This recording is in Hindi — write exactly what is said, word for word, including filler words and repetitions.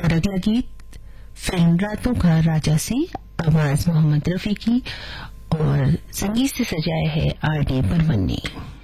और अगला गीत फिल्म रातों का राजा से आवाज मोहम्मद रफी की और संगीत से सजाया है आर डी बर्मन ने।